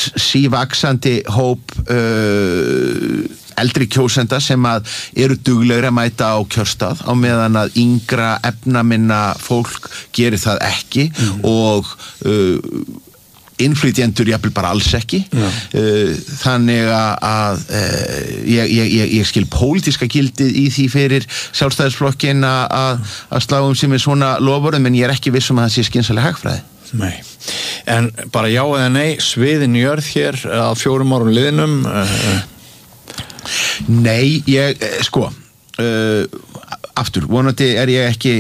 sívaxandi hóp eldri kjósenda sem að eru duglegri að mæta á kjörstað á meðan að yngra efnaminna fólk gerir það ekki og innflytjendur jafnvel bara alls ekki þannig að ég skil pólitíska gildið í því fyrir Sjálfstæðisflokkinn að slá sig með svona loforðum en ég ekki viss að það sé skynsamleg hagfræði. Nei, en bara já eða nei, sviðin jörð hér að 4 árum liðnum? Nei, aftur, vonandi ég ekki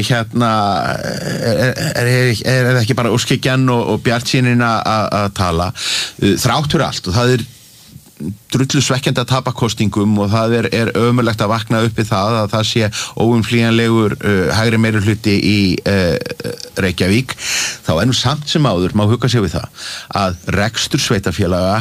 er ekki bara óskikjan og bjartsýnin að tala þrátt fyrir allt og það drullu svekkjandi að tapa kostingum og það er ömurlegt að vakna upp við það að það sé óumflýjanlegur hægri meirihluti í Reykjavík þá nú samt sem áður má hugga sig við það að rekstur sveitarfélaga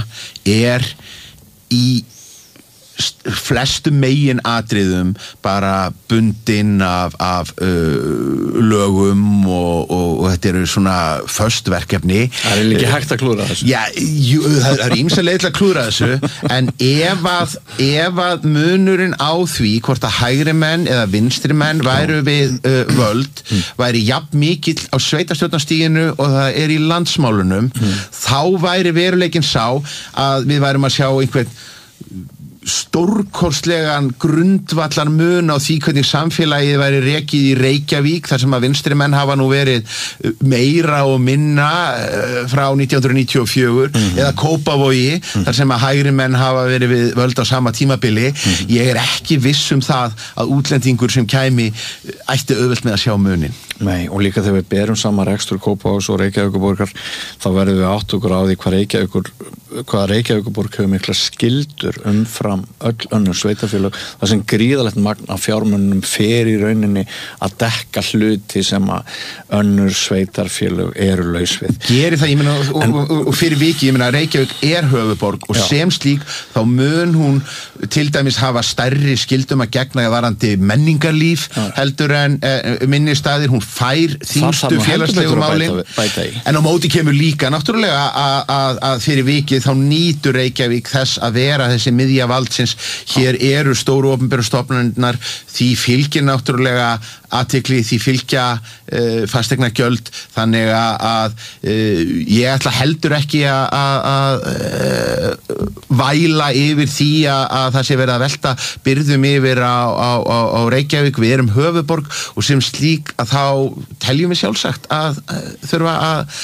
í flestu megin atriðum bara bundinn af lögum og þetta eru svona föst verkefni. Það ekki hægt að klúðra þessu. Já, það ýmsar leið til að klúðra þessu en ef að munurinn á því hvort að hægri menn eða vinstri menn væru við völd væri jafn mikill á sveitarstjórnarstiginu og það í landsmálunum þá væri veruleikinn sá að við værum að sjá einhvern stórkostlegan grundvallar mun á því hvernig samfélagið væri rekið í Reykjavík þar sem að vinstri menn hafa nú verið meira og minna frá 1994 eða Kópavogi þar sem að hægri menn hafa verið við völd á sama tímabili ég ekki viss það að útlendingur sem kæmi ætti auðvelt með að sjá munin. Nei, og líka þegar við berum saman rekstur Kópavogs og Reykjavíkurborgar þá verðum við átt okkur á því hvað Reykjavíkurborg hefur mikla skyldur umfram öll önnur sveitafélög það sem gríðalegt magn af fjármunum fer í rauninni að dekka hluti sem að önnur sveitarfélög eru laus við. Gerir það, ég meina, og fyrir viki, ég meina Reykjavík höfuðborg og sem slík þá mun hún til dæmis hafa stærri skyldum að gegna varðandi menningarlíf heldur en minni staðir, hún fær þyngstu félagslegu máli en á móti kemur líka náttúrulega að fyrir vikið þá nýtur Reykjavík þess að vera þessi miðja valdsins hér eru stóru opinberu stofnanirnar því fylgir náttúrulega athygli því fylgja fasteignagjöld þannig að ég ætla heldur ekki að væla yfir því að það sé verið að velta byrðum yfir á Reykjavík við erum höfuðborg og sem slík að þá teljum við sjálfsagt að þurfa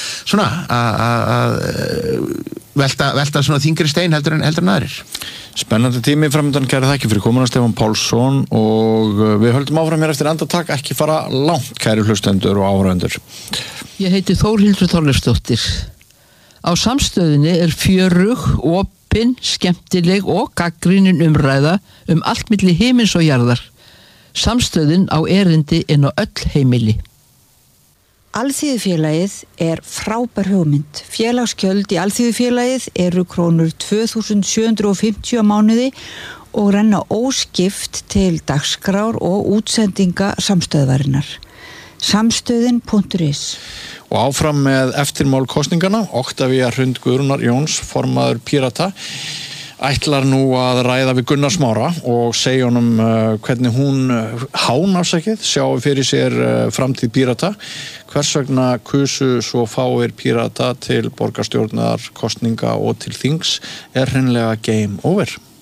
að velta svona þyngri stein heldur en aðrir. Spennandi tími framöndan, kæri þakki fyrir komuna Stefán Pálsson og við höldum áfram hér eftir andartak, ekki fara langt kæri hlustendur og áhorfendur. Ég heiti Þórhildur Þorleifsdóttir. Á Samstöðinni fjörug, opin, skemmtileg og gagnrýnin umræða allt milli himins og jarðar. Samstöðin á erindi inn á öll heimili. Alþýðufélagið frábær hugmynd. Félagsgjöld í Alþýðufélagið eru krónur 2.750 á mánuði og renna óskipt til dagskrár og útsendinga samstöðvarinnar. Samstöðin.is. Og áfram með eftirmál kosningana, Oktavía Hrund Guðrúnar Jóns, formaður Pírata, ætlar nú að ræða við Gunnar Smára og segja honum hvernig hún sjá fyrir sér framtíð Pírata, hvers vegna kusu svo fáir Pírata til borgarstjórnar kosninga og til þings hreinlega game over.